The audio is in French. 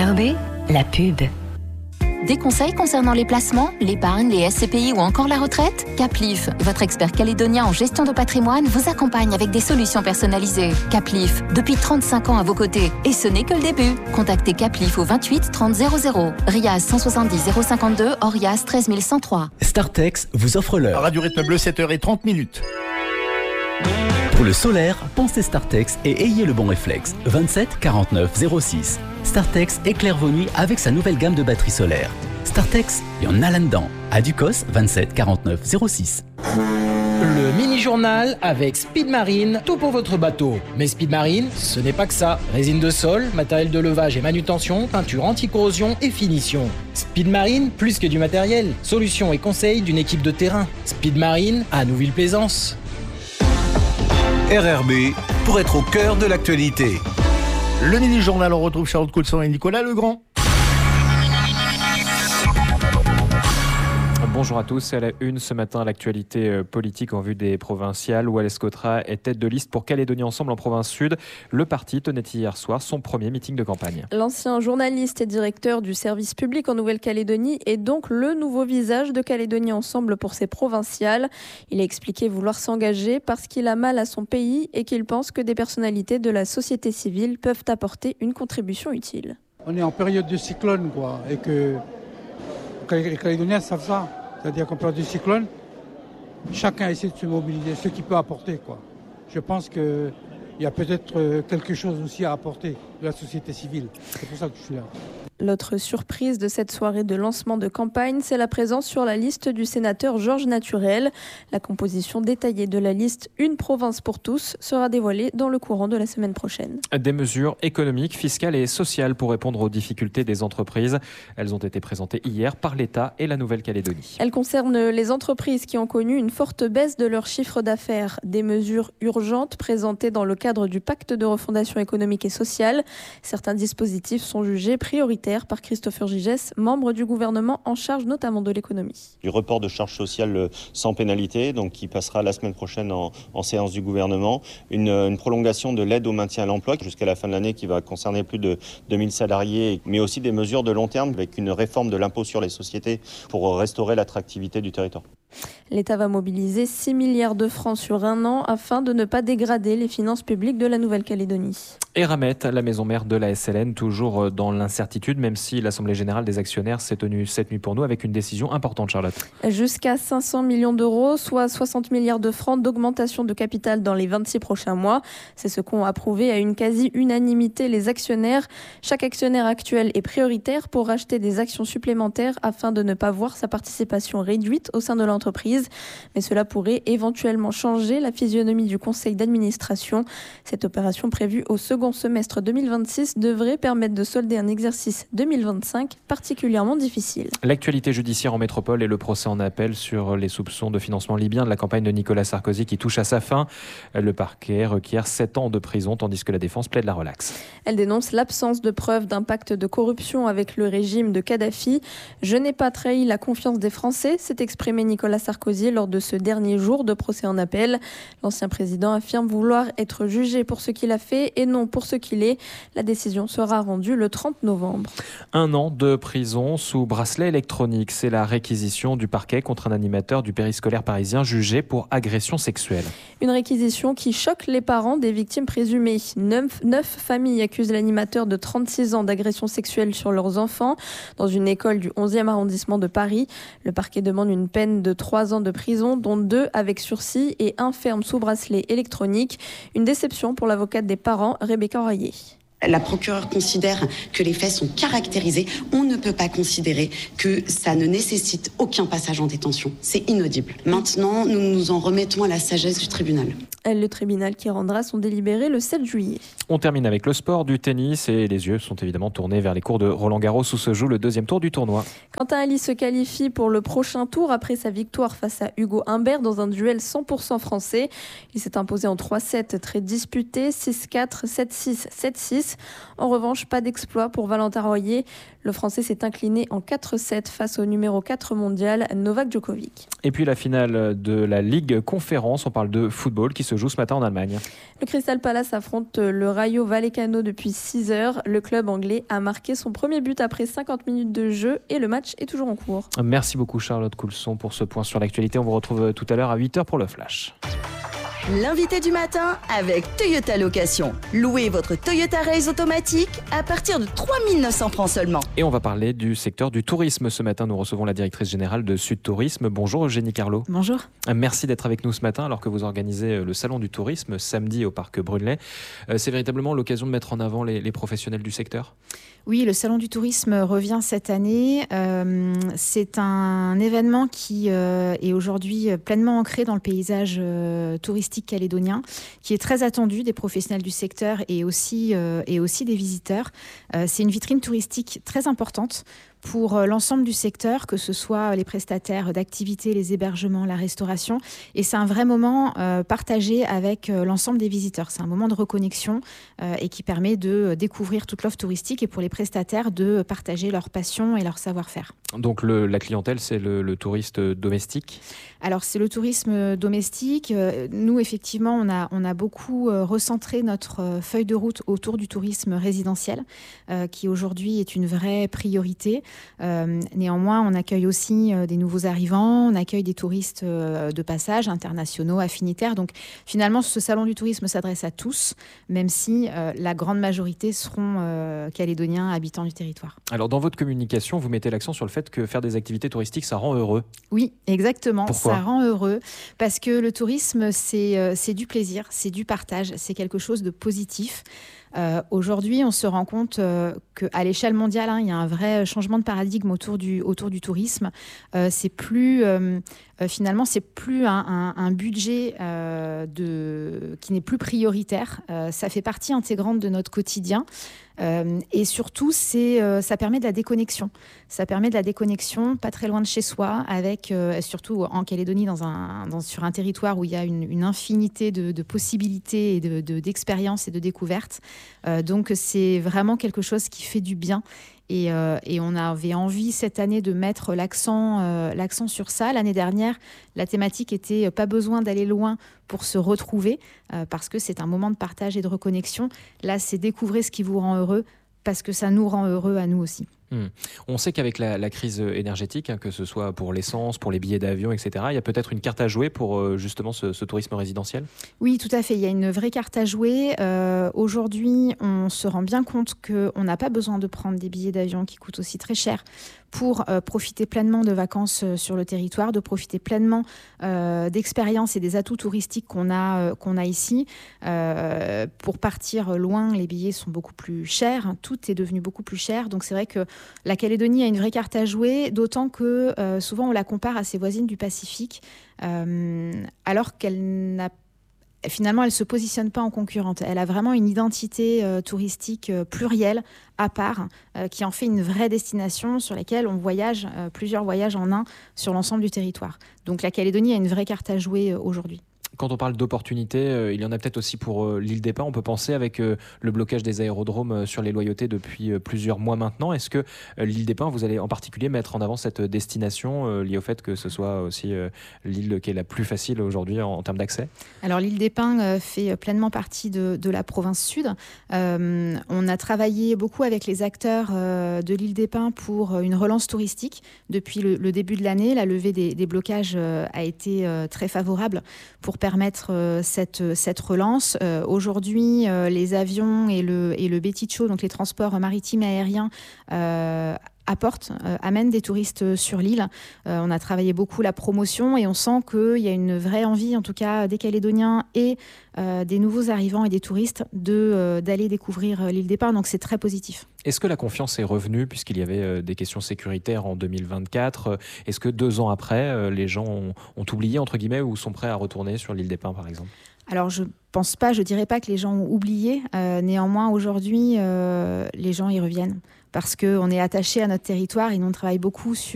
RERB, la pub. Des conseils concernant les placements, l'épargne, les SCPI ou encore la retraite ? Caplif, votre expert calédonien en gestion de patrimoine, vous accompagne avec des solutions personnalisées. Caplif, depuis 35 ans à vos côtés. Et ce n'est que le début. Contactez Caplif au 28 30 00. RIAS 170 052, ORIAS 13 103. Startex vous offre l'heure. Radio Rythme Bleu, 7h30. Pour le solaire, pensez Startex et ayez le bon réflexe. 27 49 06. Startex éclaire vos nuits avec sa nouvelle gamme de batteries solaires. Startex, il y en a là-dedans. À Ducos, 27 49 06. Le mini-journal avec Speed Marine, tout pour votre bateau. Mais Speed Marine, ce n'est pas que ça. Résine de sol, matériel de levage et manutention, peinture anti-corrosion et finition. Speed Marine, plus que du matériel. Solutions et conseils d'une équipe de terrain. Speed Marine à Nouville-Plaisance. RRB, pour être au cœur de l'actualité. Le mini-journal, on retrouve Charlotte Coulson et Nicolas Legrand. Bonjour à tous. À la une ce matin, l'actualité politique en vue des provinciales. Wallace Cotra est tête de liste pour Calédonie Ensemble en province sud. Le parti tenait hier soir son premier meeting de campagne. L'ancien journaliste et directeur du service public en Nouvelle-Calédonie est donc le nouveau visage de Calédonie Ensemble pour ses provinciales. Il a expliqué vouloir s'engager parce qu'il a mal à son pays et qu'il pense que des personnalités de la société civile peuvent apporter une contribution utile. On est en période de cyclone, et que les Calédoniens savent ça. C'est-à-dire qu'en période de cyclone, chacun essaie de se mobiliser, ce qu'il peut apporter, Je pense qu'il y a peut-être quelque chose aussi à apporter de la société civile. C'est pour ça que je suis là. L'autre surprise de cette soirée de lancement de campagne, c'est la présence sur la liste du sénateur Georges Naturel. La composition détaillée de la liste Une province pour tous sera dévoilée dans le courant de la semaine prochaine. Des mesures économiques, fiscales et sociales pour répondre aux difficultés des entreprises. Elles ont été présentées hier par l'État et la Nouvelle-Calédonie. Elles concernent les entreprises qui ont connu une forte baisse de leur chiffre d'affaires. Des mesures urgentes présentées dans le cadre du pacte de refondation économique et sociale. Certains dispositifs sont jugés prioritaires par Christopher Gigès, membre du gouvernement en charge notamment de l'économie. Du report de charges sociales sans pénalité, donc qui passera la semaine prochaine en séance du gouvernement. Une prolongation de l'aide au maintien à l'emploi jusqu'à la fin de l'année qui va concerner plus de 2000 salariés, mais aussi des mesures de long terme avec une réforme de l'impôt sur les sociétés pour restaurer l'attractivité du territoire. L'État va mobiliser 6 milliards de francs sur un an afin de ne pas dégrader les finances publiques de la Nouvelle-Calédonie. Eramet, la maison mère de la SLN, toujours dans l'incertitude, même si l'Assemblée générale des actionnaires s'est tenue cette nuit pour nous avec une décision importante, Charlotte. Jusqu'à 500 millions d'euros, soit 60 milliards de francs d'augmentation de capital dans les 26 prochains mois. C'est ce qu'ont approuvé à une quasi-unanimité les actionnaires. Chaque actionnaire actuel est prioritaire pour racheter des actions supplémentaires afin de ne pas voir sa participation réduite au sein de l'entreprise. Mais cela pourrait éventuellement changer la physionomie du conseil d'administration. Cette opération prévue au second semestre 2026 devrait permettre de solder un exercice 2025 particulièrement difficile. L'actualité judiciaire en métropole et le procès en appel sur les soupçons de financement libyen de la campagne de Nicolas Sarkozy qui touche à sa fin. Le parquet requiert 7 ans de prison tandis que la défense plaide la relaxe. Elle dénonce l'absence de preuves d'un pacte de corruption avec le régime de Kadhafi. « Je n'ai pas trahi la confiance des Français », s'est exprimé Nicolas Sarkozy lors de ce dernier jour de procès en appel. L'ancien président affirme vouloir être jugé pour ce qu'il a fait et non pour ce qu'il est. La décision sera rendue le 30 novembre. 1 an de prison sous bracelet électronique. C'est la réquisition du parquet contre un animateur du périscolaire parisien jugé pour agression sexuelle. Une réquisition qui choque les parents des victimes présumées. 9 familles accusent l'animateur de 36 ans d'agression sexuelle sur leurs enfants dans une école du 11e arrondissement de Paris. Le parquet demande une peine de 3 ans de prison, dont 2 avec sursis et 1 ferme sous bracelet électronique. Une déception pour l'avocate des parents, Rebecca Raillet. La procureure considère que les faits sont caractérisés. On ne peut pas considérer que ça ne nécessite aucun passage en détention. C'est inaudible. Maintenant, nous nous en remettons à la sagesse du tribunal. Le tribunal qui rendra son délibéré le 7 juillet. On termine avec le sport, du tennis et les yeux sont évidemment tournés vers les cours de Roland-Garros où se joue le 2e tour du tournoi. Quentin Ali se qualifie pour le prochain tour après sa victoire face à Hugo Humbert dans un duel 100% français. Il s'est imposé en 3-7 très disputés, 6-4, 7-6, 7-6. En revanche, pas d'exploit pour Valentin Royer. Le Français s'est incliné en 4-7 face au numéro 4 mondial, Novak Djokovic. Et puis la finale de la Ligue Conférence, on parle de football qui se se joue ce matin en Allemagne. Le Crystal Palace affronte le Rayo Vallecano depuis 6h. Le club anglais a marqué son premier but après 50 minutes de jeu et le match est toujours en cours. Merci beaucoup Charlotte Coulson pour ce point sur l'actualité. On vous retrouve tout à l'heure à 8h pour le Flash. L'invité du matin avec Toyota Location. Louez votre Toyota Race automatique à partir de 3 900 francs seulement. Et on va parler du secteur du tourisme. Ce matin, nous recevons la directrice générale de Sud Tourisme. Bonjour Eugénie Carlo. Bonjour. Merci d'être avec nous ce matin alors que vous organisez le salon du tourisme samedi au parc Brunelay. C'est véritablement l'occasion de mettre en avant les professionnels du secteur ? Oui, le salon du tourisme revient cette année. C'est un événement qui est aujourd'hui pleinement ancré dans le paysage touristique calédonien, qui est très attendu des professionnels du secteur et aussi des visiteurs. C'est une vitrine touristique très importante pour l'ensemble du secteur, que ce soit les prestataires d'activités, les hébergements, la restauration. Et c'est un vrai moment partagé avec l'ensemble des visiteurs. C'est un moment de reconnexion et qui permet de découvrir toute l'offre touristique et pour les prestataires de partager leur passion et leur savoir-faire. Donc la clientèle, c'est le touriste domestique ? Alors c'est le tourisme domestique. Nous, effectivement, on a beaucoup recentré notre feuille de route autour du tourisme résidentiel, qui aujourd'hui est une vraie priorité. Néanmoins, on accueille aussi des nouveaux arrivants, on accueille des touristes de passage, internationaux, affinitaires. Donc finalement, ce salon du tourisme s'adresse à tous, même si la grande majorité seront calédoniens, habitants du territoire. Alors dans votre communication, vous mettez l'accent sur le fait que faire des activités touristiques, ça rend heureux. Oui, exactement. Pourquoi ? Ça rend heureux parce que le tourisme, c'est du plaisir, c'est du partage, c'est quelque chose de positif. Aujourd'hui, on se rend compte qu'à l'échelle mondiale, il y a un vrai changement de paradigme autour du tourisme. C'est plus finalement, c'est plus un budget qui n'est plus prioritaire. Ça fait partie intégrante de notre quotidien. Et surtout, ça permet de la déconnexion. Ça permet de la déconnexion pas très loin de chez soi, avec surtout en Calédonie, sur un territoire où il y a une infinité de possibilités et d'expériences et de découvertes. Donc c'est vraiment quelque chose qui fait du bien. Et on avait envie cette année de mettre l'accent sur ça. L'année dernière, la thématique était pas besoin d'aller loin pour se retrouver, parce que c'est un moment de partage et de reconnexion. Là, c'est découvrir ce qui vous rend heureux, parce que ça nous rend heureux à nous aussi. On sait qu'avec la crise énergétique, que ce soit pour l'essence, pour les billets d'avion, etc., il y a peut-être une carte à jouer pour justement ce tourisme résidentiel ? Oui, tout à fait. Il y a une vraie carte à jouer. Aujourd'hui, on se rend bien compte qu'on n'a pas besoin de prendre des billets d'avion qui coûtent aussi très cher pour profiter pleinement de vacances sur le territoire, de profiter pleinement d'expériences et des atouts touristiques qu'on a ici. Pour partir loin, les billets sont beaucoup plus chers. Tout est devenu beaucoup plus cher. Donc c'est vrai que la Calédonie a une vraie carte à jouer, d'autant que souvent on la compare à ses voisines du Pacifique, alors qu'elle n'a finalement, elle ne se positionne pas en concurrente. Elle a vraiment une identité touristique plurielle, à part, qui en fait une vraie destination sur laquelle on voyage, plusieurs voyages en un sur l'ensemble du territoire. Donc la Calédonie a une vraie carte à jouer aujourd'hui. Quand on parle d'opportunités, il y en a peut-être aussi pour l'île des Pins. On peut penser avec le blocage des aérodromes sur les loyautés depuis plusieurs mois maintenant. Est-ce que l'île des Pins, vous allez en particulier mettre en avant cette destination liée au fait que ce soit aussi l'île qui est la plus facile aujourd'hui en termes d'accès ? Alors l'île des Pins fait pleinement partie de la province sud. On a travaillé beaucoup avec les acteurs de l'île des Pins pour une relance touristique. Depuis le début de l'année, la levée des blocages a été très favorable pour permettre cette relance. Aujourd'hui, les avions et le Betitcho, donc les transports maritimes et aériens, amènent des touristes sur l'île. On a travaillé beaucoup la promotion et on sent qu'il y a une vraie envie, en tout cas des Calédoniens et des nouveaux arrivants et des touristes, d'aller découvrir l'île des Pins. Donc c'est très positif. Est-ce que la confiance est revenue puisqu'il y avait des questions sécuritaires en 2024 ? Est-ce que 2 ans après, les gens ont oublié, entre guillemets, ou sont prêts à retourner sur l'île des Pins, par exemple ? Alors, je dirais pas que les gens ont oublié. Néanmoins, aujourd'hui, les gens y reviennent parce qu'on est attaché à notre territoire et nous, on travaille beaucoup sur